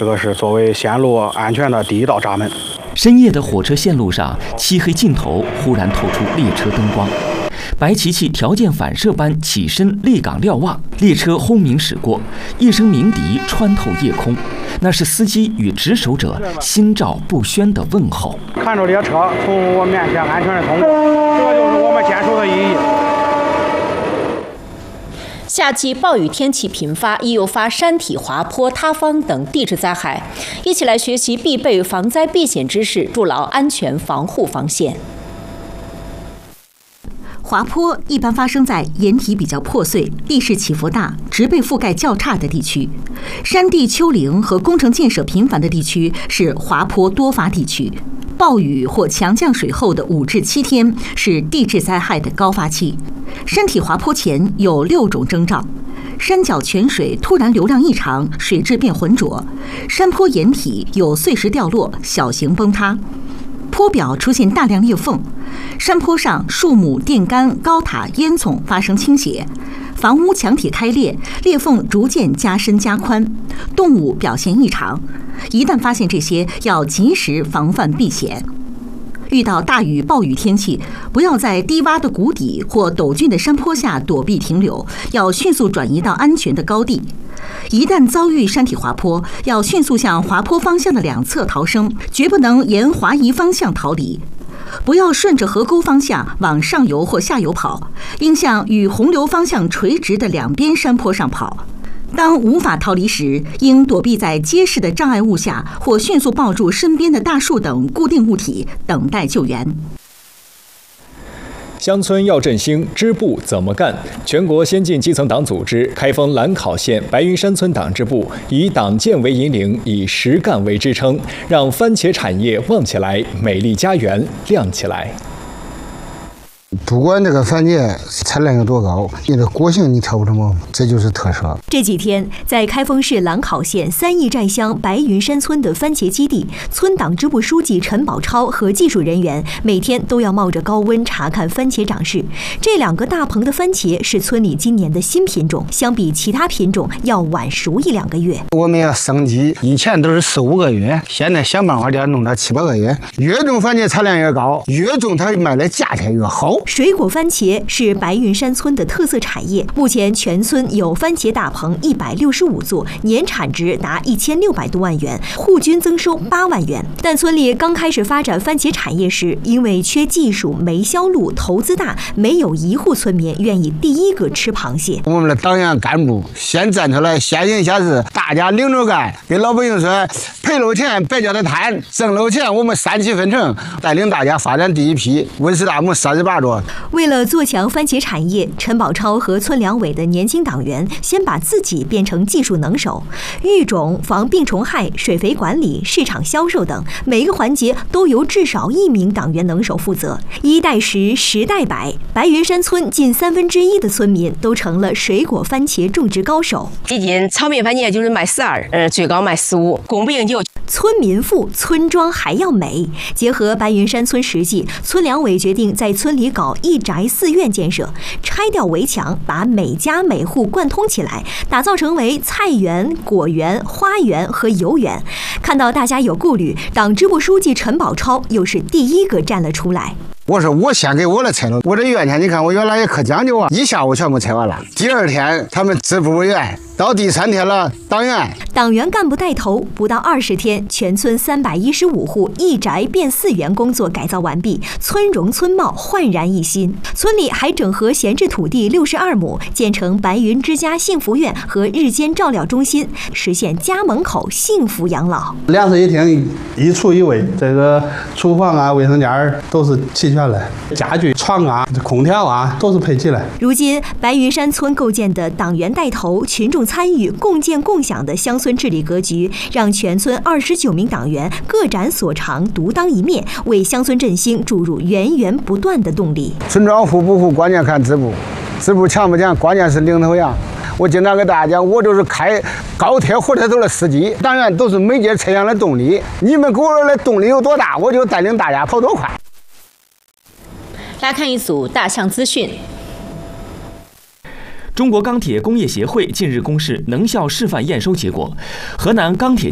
这个是作为线路安全的第一道闸门。 深夜的火车线路上，漆黑尽头忽然透出列车灯光。白旗旗条件反射般起身立岗瞭望，列车轰鸣驶过，一声鸣笛穿透夜空，那是司机与值守者心照不宣的问候。 看着列车从我面前安全的通过，这个就是我们坚守的意义。 夏季暴雨天气频发，易诱发山体滑坡、塌方等地质灾害。一起来学习必备防灾避险知识，筑牢安全防护防线。 滑坡一般发生在岩体比较破碎、地势起伏大、植被覆盖较差的地区。山地丘陵和工程建设频繁的地区是滑坡多发地区。暴雨或强降水后的5至7天是地质灾害的高发期。山体滑坡前有6种征兆：山脚泉水突然流量异常，水质变浑浊；山坡岩体有碎石掉落、小型崩塌；坡表出现大量裂缝；山坡上树木、电杆、高塔、烟囱发生倾斜；房屋墙体开裂，裂缝逐渐加深加宽；动物表现异常。一旦发现这些，要及时防范避险。遇到大雨暴雨天气，不要在低洼的谷底或陡峻的山坡下躲避停留，要迅速转移到安全的高地。一旦遭遇山体滑坡，要迅速向滑坡方向的两侧逃生，绝不能沿滑移方向逃离。不要顺着河沟方向往上游或下游跑，应向与洪流方向垂直的两边山坡上跑。当无法逃离时，应躲避在结实的障碍物下，或迅速抱住身边的大树等固定物体，等待救援。 乡村要振兴，支部怎么干？全国先进基层党组织开封兰考县白云山村党支部以党建为引领，以实干为支撑，让番茄产业旺起来，美丽家园亮起来。 不管这个番茄产量有多高，你的果性你挑不成，这就是特色。 这几天，在开封市兰考县3义寨乡白云山村的番茄基地，村党支部书记陈宝超和技术人员每天都要冒着高温查看番茄长势。这2个大棚的番茄是村里今年的新品种，相比其他品种要晚熟1-2个月。 我们要升级，以前都是4-5个月，现在想办法要弄到7-8个月。越种番茄产量越高，越种它卖的价钱越好。 水果番茄是白云山村的特色产业，目前全村有番茄大棚165座，年产值达1600多万元，户均增收8万元。但村里刚开始发展番茄产业时，因为缺技术、没销路、投资大，没有一户村民愿意第一个吃螃蟹。 我们的党员干部先站出来，先行下市，大家领着干，给老百姓说，赔了钱别叫他贪，挣了钱我们3七分成，带领大家发展第一批温室大棚38座。 为了做强番茄产业，陈宝超和村两委的年轻党员先把自己变成技术能手，育种、防病虫害、水肥管理、市场销售等每一个环节都由至少1名党员能手负责。1代10，10代100，白云山村近1/3的村民都成了水果番茄种植高手。 最近炒面番茄就是卖12，最高卖15，供不应求。 村民富，村庄还要美。结合白云山村实际，村两委决定在村里搞1宅4院建设，拆掉围墙，把每家每户贯通起来，打造成为菜园、果园、花园和游园。看到大家有顾虑，党支部书记陈宝超又是第一个站了出来。 我说我先给我的拆了，我这院前你看我原来也可讲究啊，一下午全部拆完了。第2天他们支部委员，到第3天了党员干部带头，不到20天，全村315户1宅变4园工作改造完毕，村容村貌焕然一新。村里还整合闲置土地62亩，建成白云之家幸福院和日间照料中心，实现家门口幸福养老。 2室1厅，1厨1卫，这个厨房啊、卫生间都是齐全了，家具、床啊、空调啊都是配齐了。 如今，白云山村构建的党员带头、群众参与、共建共享的乡村治理格局，让全村29名党员各展所长，独当一面，为乡村振兴注入源源不断的动力。 村庄富不富，关键看支部；支部强不强，关键是领头羊。我经常给大家讲，我就是开高铁、火车头的司机，党员都是每节车厢的动力。你们给我的动力有多大，我就带领大家跑多快。 来看一组大象资讯。 中国钢铁工业协会近日公示能效示范验收结果，河南钢铁